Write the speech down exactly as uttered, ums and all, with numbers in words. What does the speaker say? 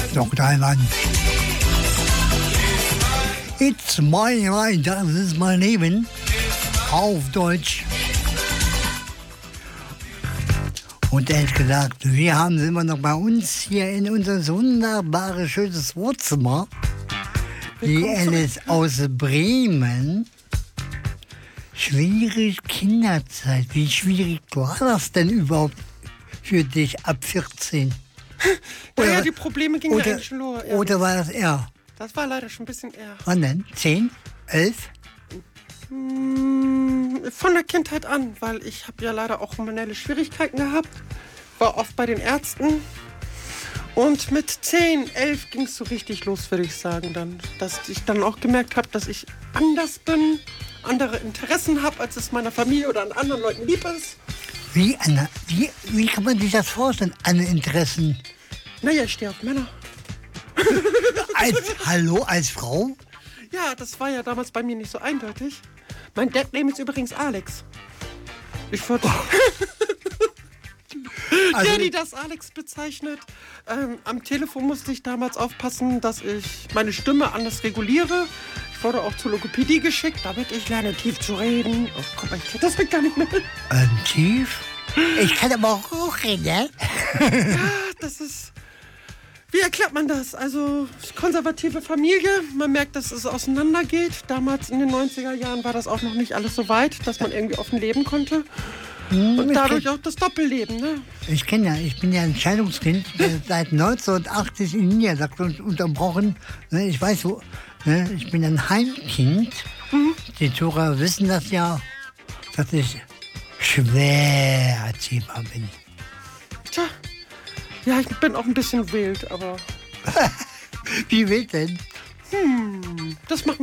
Nordrheinland. It's my life, das ist mein Leben. Auf Deutsch. Und ehrlich gesagt, wir haben es immer noch bei uns hier in unser wunderbares, schönes Wohnzimmer. Die Alice aus Bremen. Schwierig Kinderzeit. Wie schwierig war das denn überhaupt für dich ab vierzehn? Naja, ja, die Probleme gingen oder, ja eigentlich schon los. Ja. Oder war das eher? Das war leider schon ein bisschen eher. Wann denn? Zehn? Elf? Von der Kindheit an, weil ich habe ja leider auch hormonelle Schwierigkeiten gehabt. War oft bei den Ärzten. Und mit zehn, elf ging es so richtig los, würde ich sagen. Dann, dass ich dann auch gemerkt habe, dass ich anders bin, andere Interessen habe, als es meiner Familie oder an anderen Leuten lieb ist. Wie, Anna, wie, wie kann man sich das vorstellen, andere Interessen? Naja, ich stehe auf Männer. Als, hallo, als Frau? Ja, das war ja damals bei mir nicht so eindeutig. Mein Deadname ist übrigens Alex. Ich wurde... Also, der, die das Alex bezeichnet. Ähm, am Telefon musste ich damals aufpassen, dass ich meine Stimme anders reguliere. Ich wurde auch zur Logopädie geschickt, damit ich lerne, tief zu reden. Oh, guck mal, ich krieg das wird gar nicht mehr. Ähm, tief? Ich kann aber auch hochreden, ne? Ja, das ist... Wie erklärt man das? Also, konservative Familie, man merkt, dass es auseinandergeht. Damals in den neunziger Jahren war das auch noch nicht alles so weit, dass man irgendwie offen leben konnte. Und dadurch auch das Doppelleben, ne? Ich kenne ja, ich bin ja ein Scheidungskind, seit neunzehnhundertachtzig in Niedersachsen unterbrochen. Ich weiß wo, ich bin ein Heimkind. Mhm. Die Zuhörer wissen das ja, dass ich schwer erziehbar bin. Tja, ja, ich bin auch ein bisschen wild, aber... Wie wild denn? Hm, das macht